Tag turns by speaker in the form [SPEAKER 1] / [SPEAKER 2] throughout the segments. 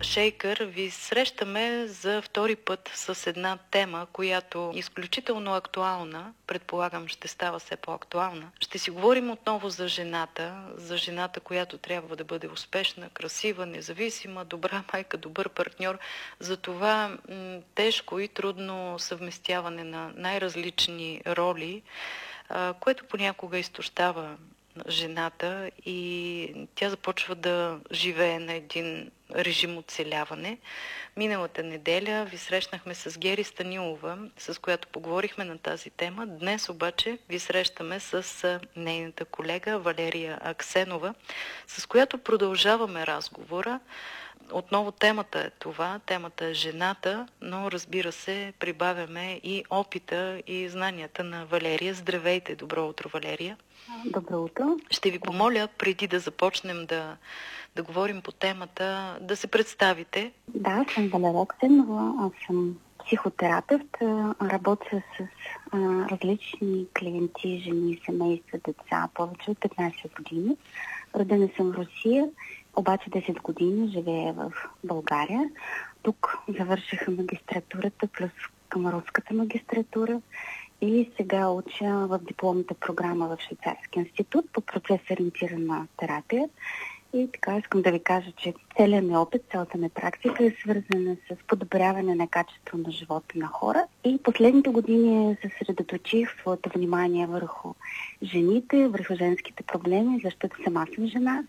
[SPEAKER 1] Шейкър, ви срещаме за втори път с една тема, която е изключително актуална. Предполагам, ще става все по-актуална. Ще си говорим отново за жената, която трябва да бъде успешна, красива, независима, добра майка, добър партньор. За това тежко и трудно съвместяване на най-различни роли, което понякога изтощава жената и тя започва да живее на един режим оцеляване. Миналата неделя ви срещнахме с Гери Станилова, с която поговорихме на тази тема. Днес обаче ви срещаме с нейната колега Валерия Аксенова, с която продължаваме разговора. Отново темата е това, темата е жената, но разбира се, прибавяме и опита и знанията на Валерия. Здравейте, добро утро, Валерия.
[SPEAKER 2] Добро утро.
[SPEAKER 1] Ще ви помоля, преди да започнем да говорим по темата, да се представите.
[SPEAKER 2] Да, съм Валерия Аксенова, аз съм психотерапевт, работя с различни клиенти, жени, семейства, деца, повече от 15 години. Родена съм в Русия, обаче 10 години живея в България. Тук завършиха магистратурата плюс към руската магистратура и сега уча в дипломната програма в Швейцарски институт по процес-ориентирана терапия. И така искам да ви кажа, че целият ми опит, цялата ми практика е свързана с подобряване на качество на живота на хора. И последните години съсредоточих своето внимание върху жените, върху женските проблеми, защото сама съм жена.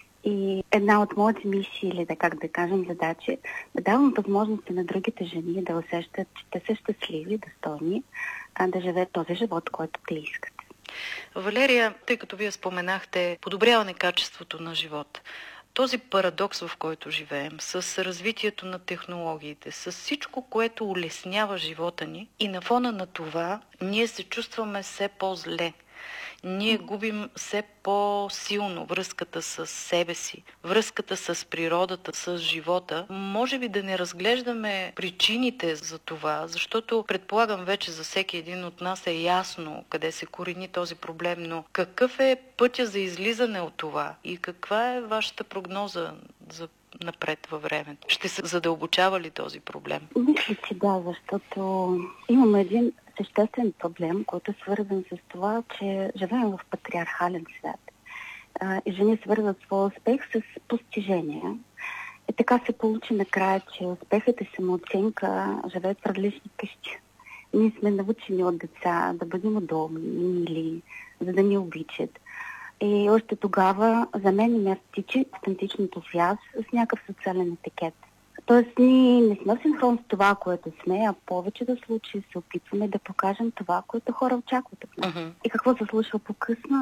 [SPEAKER 2] И една от моите мисии, или задачи, да давам възможности на другите жени да усещат, че те са щастливи, достойни, да живеят този живот, който те искат.
[SPEAKER 1] Валерия, тъй като вие споменахте подобряване качеството на живот, този парадокс, в който живеем, с развитието на технологиите, с всичко, което улеснява живота ни и на фона на това ние се чувстваме все по-зле. Ние губим все по-силно връзката с себе си, връзката с природата, с живота. Може би да не разглеждаме причините за това, защото предполагам вече за всеки един от нас е ясно къде се корени този проблем, но какъв е пътя за излизане от това и каква е вашата прогноза за напред във времето? Ще се задълбочава ли този проблем?
[SPEAKER 2] Мисля, че да, защото имаме един съществен проблем, който е свързан с това, че живеем в патриархален свят. И жени свързват своя успех с постижения. И така се получи накрая, че успехът и самооценка живеят в различни къщи. Ние сме научени от деца да бъдем удобни, мили, за да ни обичат. И още тогава за мен е автентичното си аз с някакъв социален етикет. Тоест ние не сме синхрон с това, което сме, а повечето случаи се опитваме да покажем това, което хора очакват от нас. И какво се случва по-късно?